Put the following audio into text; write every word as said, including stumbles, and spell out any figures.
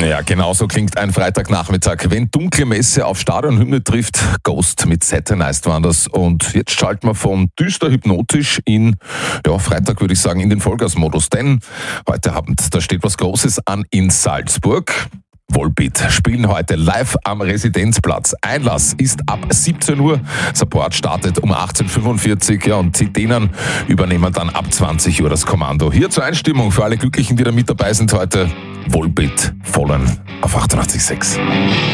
Ja, genau so klingt ein Freitagnachmittag, wenn dunkle Messe auf Stadionhymne trifft. Ghost mit Satanized waren das. Und jetzt schalten wir von düster hypnotisch in, ja, Freitag würde ich sagen, in den Vollgasmodus. Denn heute Abend, da steht was Großes an in Salzburg. Volbeat spielen heute live am Residenzplatz. Einlass ist ab siebzehn Uhr. Support startet um achtzehn Uhr fünfundvierzig. Ja, und Zitänen übernehmen dann ab zwanzig Uhr das Kommando. Hier zur Einstimmung für alle Glücklichen, die da mit dabei sind heute. Volbeat, Fallen auf achtundachtzig Komma sechs.